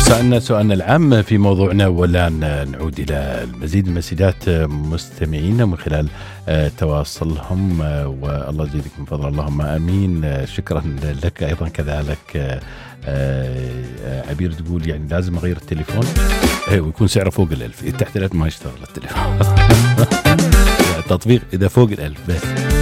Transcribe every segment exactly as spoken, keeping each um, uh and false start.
سألنا سؤالنا العام في موضوعنا، ولا نعود إلى المزيد من مسجات مستمعين من خلال تواصلهم، والله يزيدك من فضل اللهم آمين. شكرا لك أيضا كذلك. عبير تقول يعني لازم أغير التليفون ويكون سعره فوق الألف، تحت الألف ما يشتغل التليفون. التطبيق إذا فوق الألف بس.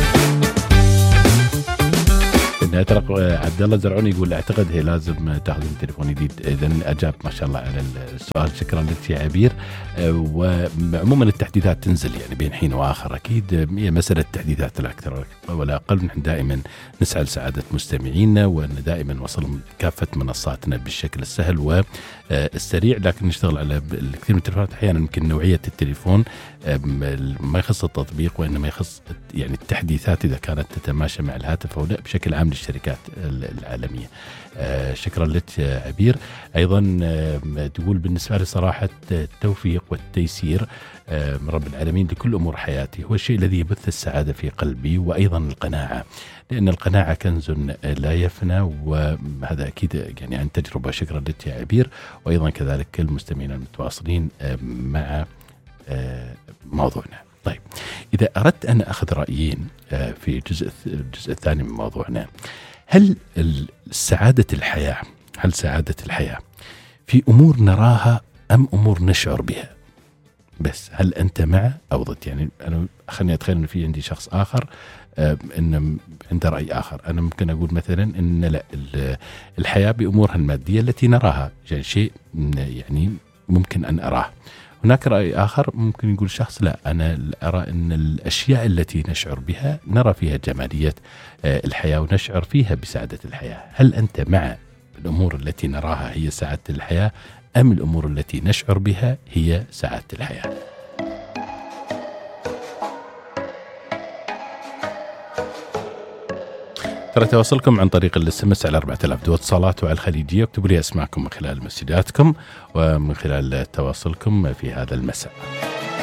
عبد الله زرعوني يقول اعتقد هي لازم تاخذون تليفون جديد. اذا اجاب ما شاء الله على السؤال، شكرا لك يا عبير. وعموما التحديثات تنزل يعني بين حين واخر، اكيد هي مساله تحديثات لا اكثر ولا اقل. نحن دائما نسعى لسعاده مستمعينا، وان دائما نوصلهم كافه منصاتنا بالشكل السهل والسريع، لكن نشتغل على الكثير من التليفونات احيانا يمكن نوعيه التليفون ما يخص التطبيق وانما يخص يعني التحديثات اذا كانت تتماشى مع الهاتف او لا بشكل عام للشركات العالميه. آه شكرا لك عبير. ايضا آه تقول بالنسبه لي صراحه التوفيق والتيسير آه من رب العالمين لكل امور حياتي هو الشيء الذي يبث السعاده في قلبي، وايضا القناعه، لان القناعه كنز لا يفنى، وهذا اكيد يعني عن تجربه. شكرا لك يا عبير، وايضا كذلك كل المستمعين المتواصلين آه مع آه موضوعنا. طيب، إذا أردت أن أخذ رأيين في الجزء الجزء الثاني من موضوعنا، هل سعادة الحياة هل سعادة الحياة في أمور نراها أم أمور نشعر بها بس؟ هل أنت مع أو ضد؟ يعني أنا خلني أتخيل أن في عندي شخص آخر إن عنده رأي آخر. أنا ممكن أقول مثلا إن لا، الحياة بأمورها المادية التي نراها يعني شيء يعني ممكن أن أراه. هناك رأي آخر ممكن يقول شخص لا، أنا أرى أن الأشياء التي نشعر بها نرى فيها جمالية الحياة ونشعر فيها بسعادة الحياة. هل أنت مع الأمور التي نراها هي سعادة الحياة أم الأمور التي نشعر بها هي سعادة الحياة؟ ترى تواصلكم عن طريق الاس ام اس على أربعة آلاف دو اتصالات وعلى الخليجية. اكتبوا لي اسماءكم من خلال مسجاتكم ومن خلال تواصلكم في هذا المساء.